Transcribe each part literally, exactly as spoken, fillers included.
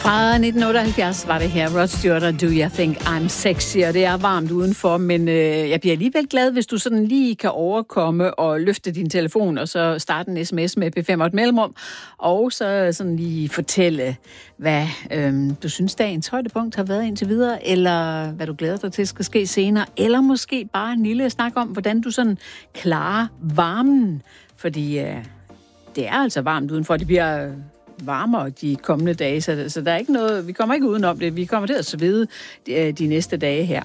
Fra nitten otteoghalvfjerds var det her Rod Stewart og Do You Think I'm Sexy, og det er varmt udenfor, men øh, jeg bliver alligevel glad, hvis du sådan lige kan overkomme og løfte din telefon, og så starte en sms med P fem og et mellemrum, og så sådan lige fortælle, hvad øh, du synes dagens højdepunkt har været indtil videre, eller hvad du glæder dig til skal ske senere, eller måske bare en lille snak om, hvordan du sådan klarer varmen, fordi øh, det er altså varmt udenfor, det bliver varmere de kommende dage, så, så der er ikke noget, vi kommer ikke udenom det, vi kommer til at svede de, de næste dage her.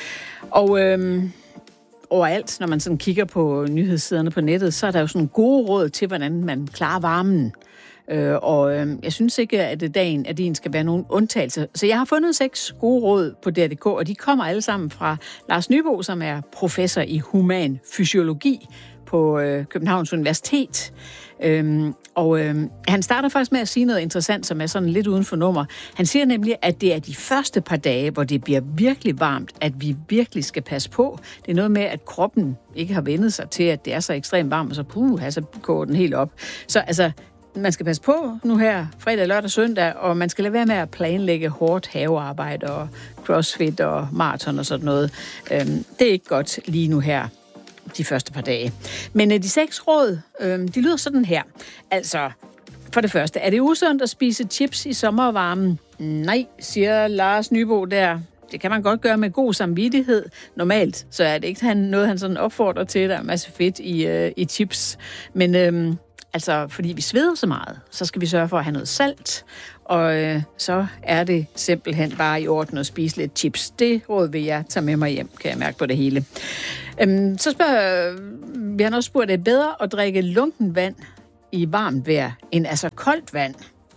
Og øhm, overalt, når man sådan kigger på nyhedssiderne på nettet, så er der jo sådan gode råd til, hvordan man klarer varmen. Øh, og øh, jeg synes ikke, at dagen af din skal være nogen undtagelse. Så jeg har fundet seks gode råd på D R punktum D K, og de kommer alle sammen fra Lars Nybo, som er professor i human fysiologi på øh, Københavns Universitet. Øhm, og øhm, han starter faktisk med at sige noget interessant, som er sådan lidt uden for nummer. Han siger nemlig, at det er de første par dage, hvor det bliver virkelig varmt, at vi virkelig skal passe på. Det er noget med, at kroppen ikke har vendet sig til, at det er så ekstremt varmt, og så puh, så går den helt op. Så altså, man skal passe på nu her, fredag, lørdag, søndag, og man skal lade være med at planlægge hårdt havearbejde og crossfit og maraton og sådan noget. Øhm, det er ikke godt lige nu her, de første par dage. Men de seks råd, øh, de lyder sådan her. Altså, for det første, er det usundt at spise chips i sommervarmen? Nej, siger Lars Nybo der. Det kan man godt gøre med god samvittighed. Normalt, så er det ikke noget, han sådan opfordrer til. Der er en masse fedt i, øh, i chips. Men øh, altså, fordi vi sveder så meget, så skal vi sørge for at have noget salt. Og øh, så er det simpelthen bare i orden at spise lidt chips. Det råd vil jeg tage med mig hjem, kan jeg mærke på det hele. Øhm, så spørger vi har også spurgt, at det er bedre at drikke lunken vand i varmt vejr, end altså koldt vand.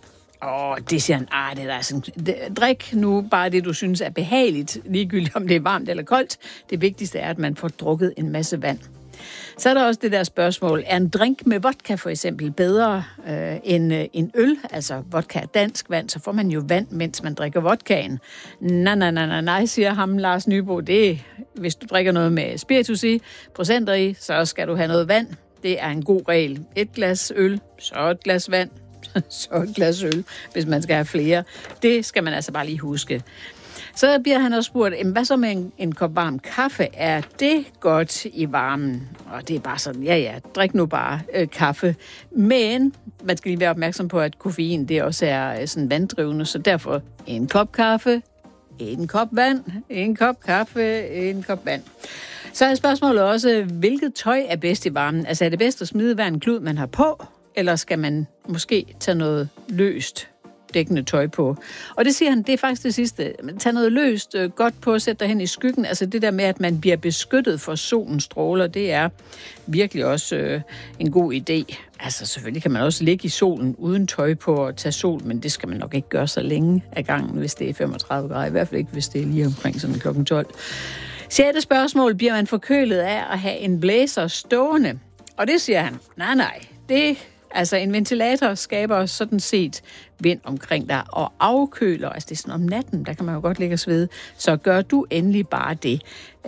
Åh, det siger han, ah, det er sådan, det, drik nu bare det, du synes er behageligt, ligegyldigt om det er varmt eller koldt. Det vigtigste er, at man får drukket en masse vand. Så er der også det der spørgsmål, er en drink med vodka for eksempel bedre øh, end øh, en øl? Altså vodka er dansk vand, så får man jo vand, mens man drikker vodkaen. Nej, nej, nej, nej, nej, siger ham Lars Nybo. Det, hvis du drikker noget med spiritus i, procenter i, så skal du have noget vand. Det er en god regel. Et glas øl, så et glas vand, så et glas øl, hvis man skal have flere. Det skal man altså bare lige huske. Så bliver han også spurgt, hvad så med en, en kop varm kaffe? Er det godt i varmen? Og det er bare sådan, ja ja, drik nu bare øh, kaffe. Men man skal lige være opmærksom på, at koffein det også er øh, sådan vanddrivende, så derfor en kop kaffe, en kop vand, en kop kaffe, en kop vand. Så er spørgsmålet også, hvilket tøj er bedst i varmen? Altså er det bedst at smide hver en klud, man har på, eller skal man måske tage noget løst dækkende tøj på. Og det siger han, det er faktisk det sidste. Tag noget løst, øh, godt på, sæt dig hen i skyggen. Altså det der med, at man bliver beskyttet for solens stråler, det er virkelig også øh, en god idé. Altså selvfølgelig kan man også ligge i solen uden tøj på og tage sol, men det skal man nok ikke gøre så længe af gangen, hvis det er femogtredive grader. I hvert fald ikke, hvis det er lige omkring sådan klokken tolv. Sjette spørgsmål, bliver man forkølet af at have en blæser stående? Og det siger han, nej nej, det altså en ventilator skaber sådan set vind omkring dig og afkøler, altså det er sådan om natten, der kan man jo godt ligge og svede, så gør du endelig bare det.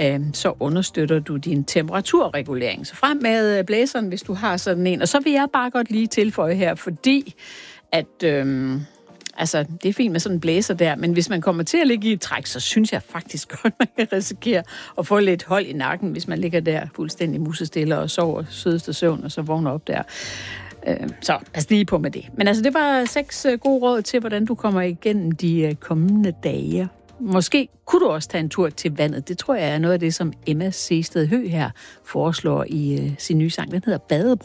Så understøtter du din temperaturregulering. Så frem med blæseren, hvis du har sådan en. Og så vil jeg bare godt lige tilføje her, fordi at øhm, altså det er fint med sådan en blæser der, men hvis man kommer til at ligge i et træk, så synes jeg faktisk godt, man kan risikere at få lidt hold i nakken, hvis man ligger der fuldstændig musestille og sover sødeste søvn, og så vågner op der. Så pas lige på med det. Men altså, det var seks gode råd til, hvordan du kommer igennem de kommende dage. Måske kunne du også tage en tur til vandet. Det tror jeg er noget af det, som Emma Sehsted Høgh her foreslår i sin nye sang. Den hedder Badebro.